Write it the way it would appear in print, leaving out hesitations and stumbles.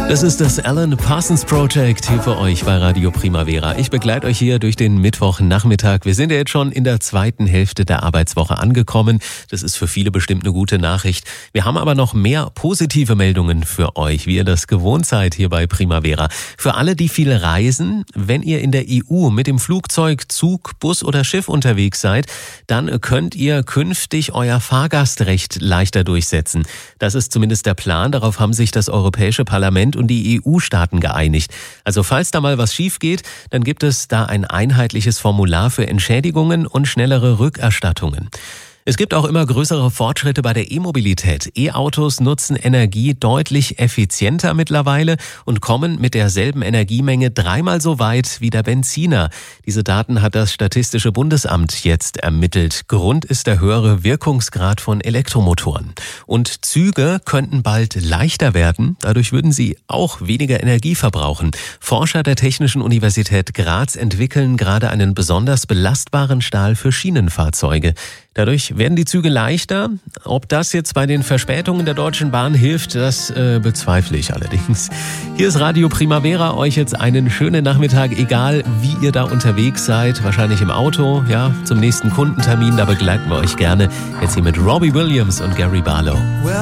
Das ist das Alan Parsons Project hier für euch bei Radio Primavera. Ich begleite euch hier durch den Mittwochnachmittag. Wir sind ja jetzt schon in der zweiten Hälfte der Arbeitswoche angekommen. Das ist für viele bestimmt eine gute Nachricht. Wir haben aber noch mehr positive Meldungen für euch, wie ihr das gewohnt seid hier bei Primavera. Für alle, die viel reisen, wenn ihr in der EU mit dem Flugzeug, Zug, Bus oder Schiff unterwegs seid, dann könnt ihr künftig euer Fahrgastrecht leichter durchsetzen. Das ist zumindest der Plan. Darauf haben sich das Europäische Parlament und die EU-Staaten geeinigt. Also falls da mal was schief geht, dann gibt es da ein einheitliches Formular für Entschädigungen und schnellere Rückerstattungen. Es gibt auch immer größere Fortschritte bei der E-Mobilität. E-Autos nutzen Energie deutlich effizienter mittlerweile und kommen mit derselben Energiemenge 3-mal so weit wie der Benziner. Diese Daten hat das Statistische Bundesamt jetzt ermittelt. Grund ist der höhere Wirkungsgrad von Elektromotoren. Und Züge könnten bald leichter werden. Dadurch würden sie auch weniger Energie verbrauchen. Forscher der Technischen Universität Graz entwickeln gerade einen besonders belastbaren Stahl für Schienenfahrzeuge. Dadurch werden die Züge leichter. Ob das jetzt bei den Verspätungen der Deutschen Bahn hilft, das bezweifle ich allerdings. Hier ist Radio Primavera. Euch jetzt einen schönen Nachmittag, egal wie ihr da unterwegs seid. Wahrscheinlich im Auto, ja, zum nächsten Kundentermin. Da begleiten wir euch gerne. Jetzt hier mit Robbie Williams und Gary Barlow.